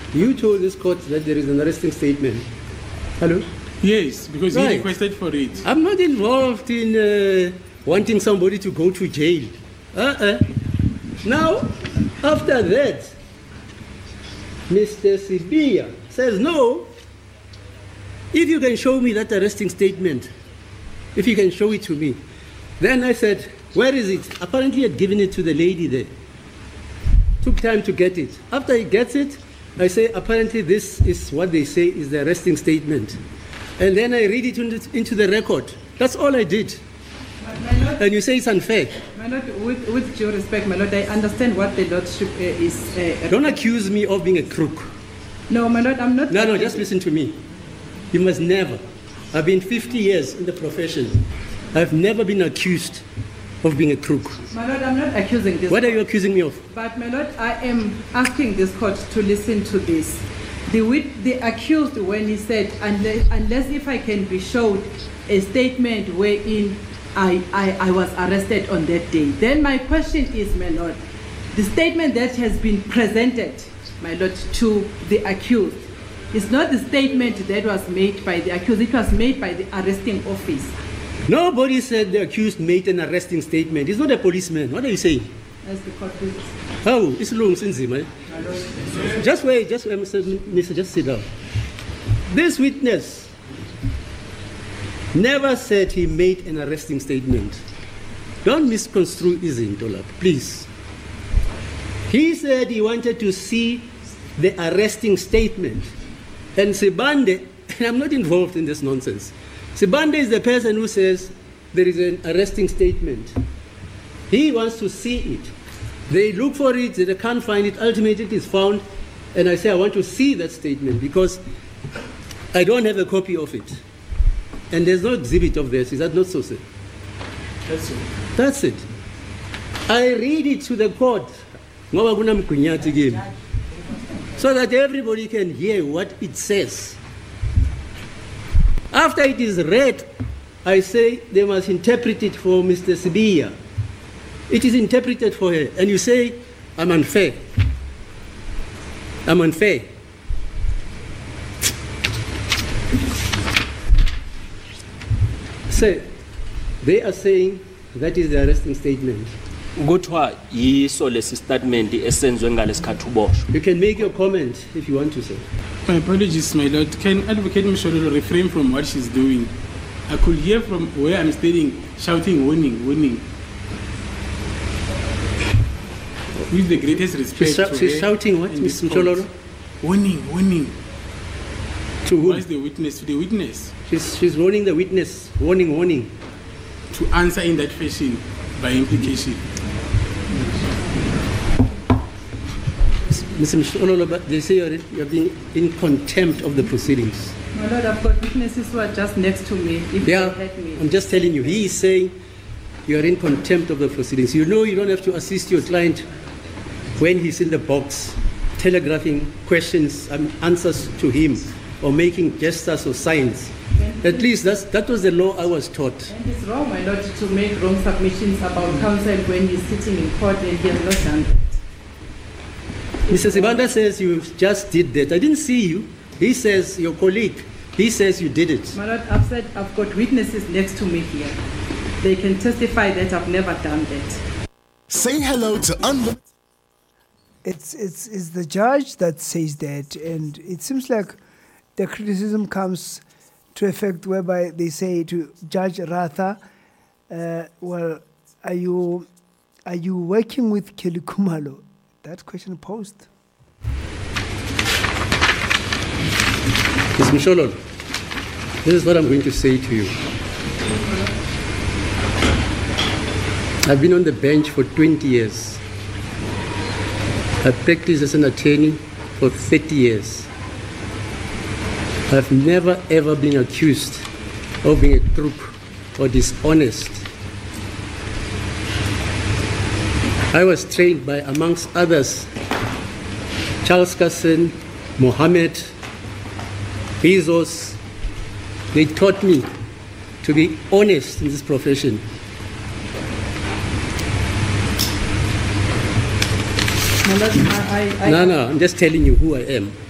You told this court that there is an arresting statement. Hello? Yes, because Right. he requested for it. I'm not involved in wanting somebody to go to jail. Now, after that, Mr. Sibia says, no, if you can show me that arresting statement, if you can show it to me. Then I said, where is it? Apparently he had given it to the lady there. Took time to get it. After he gets it, I say, apparently this is what they say is the arresting statement. And then I read it into the record. That's all I did. And you say it's unfair. My Lord, with due respect, my Lord, I understand what the Lordship is... Don't accuse me of being a crook. No, my Lord, I'm not... No, just listen to me. You must never. I've been 50 years in the profession. I've never been accused of being a crook. My Lord, I'm not accusing this What are court. you accusing me of? But, my Lord, I am asking this court to listen to this. The accused, when he said, unless if I can be showed a statement wherein I was arrested on that day. Then my question is, my Lord, the statement that has been presented, my Lord, to the accused, is not the statement that was made by the accused. It was made by the arresting office. Nobody said the accused made an arresting statement. He's not a policeman. What are you saying? As the court visits. Oh, it's long since him, eh? Just wait, Mr. Just sit down. This witness never said he made an arresting statement. Don't misconstrue Izintolap, please. He said he wanted to see the arresting statement. And Sibande, and I'm not involved in this nonsense. Sibande is the person who says there is an arresting statement. He wants to see it. They look for it, they can't find it, ultimately it is found, and I say I want to see that statement because I don't have a copy of it. And there's no exhibit of this, is that not so, sir? That's it. That's it. I read it to the court, so that everybody can hear what it says. After it is read, I say they must interpret it for Mr. Sibia. It is interpreted for her, and you say, I'm unfair. I'm unfair. So, they are saying that is the arresting statement. Kuthiwa yiso lesi statement esenzwe ngalesikhathi uboshwe. You can make your comment if you want to, sir. My apologies, my Lord. Can Advocate Mshololo refrain from what she's doing? I could hear from where I'm standing shouting, warning, warning. With the greatest respect to She's her shouting what, and this Mr. court. Mshololo? Warning, warning. To Who whom? is the witness? To the witness. She's warning the witness. Warning, warning. To answer in that fashion by implication. Mr. Mshololo, but they say you're being in contempt of the proceedings. My Lord, I've got witnesses who are just next to me. If Yeah, they let me. I'm just telling you, he is saying you are in contempt of the proceedings. You know you don't have to assist your client when he's in the box, telegraphing questions and answers to him, or making gestures or signs. At least that was the law I was taught. And it's wrong, my Lord, to make wrong submissions about counsel when he's sitting in court and he has not done that. Mr. Sibanda says you just did that. I didn't see you. He says, your colleague, he says you did it. My Lord, I've said I've got witnesses next to me here. They can testify that I've never done that. Say hello to Unlimited. It's the judge that says that, and it seems like the criticism comes to effect whereby they say to Judge Ratha, well, are you working with Kelly Khumalo? That question posed. Ms. Mshololo, this is what I'm going to say to you. I've been on the bench for 20 years. I've practiced as an attorney for 30 years. I've never ever been accused of being a crook or dishonest. I was trained by, amongst others, Charles Kasson, Mohammed, Bezos. They taught me to be honest in this profession. My Lord, No, I'm just telling you who I am.